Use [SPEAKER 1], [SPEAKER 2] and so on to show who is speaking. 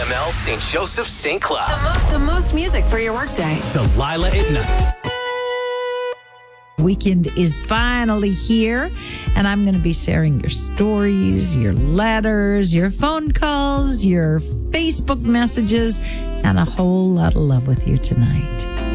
[SPEAKER 1] CML St. Joseph St. Cloud.
[SPEAKER 2] The most music for your workday.
[SPEAKER 1] Delilah at night.
[SPEAKER 3] Weekend is finally here, and I'm going to be sharing your stories, your letters, your phone calls, your Facebook messages, and a whole lot of love with you tonight.